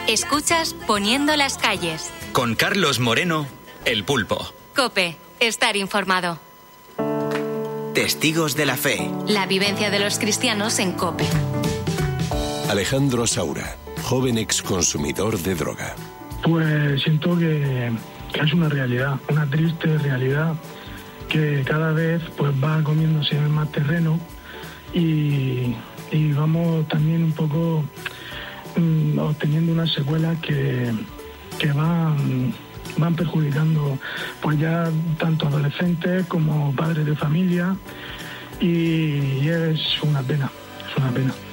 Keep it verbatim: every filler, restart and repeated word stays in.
Escuchas Poniendo las calles. Con Carlos Moreno, El Pulpo. COPE. Estar informado. Testigos de la fe. La vivencia de los cristianos en COPE. Alejandro Saura, joven exconsumidor de droga. Pues siento que, que es una realidad, una triste realidad, que cada vez pues va comiéndose más terreno y, y vamos también un poco mmm, obteniendo unas secuelas que, que van, van perjudicando pues ya tanto adolescentes como padres de familia y, y es una pena, es una pena.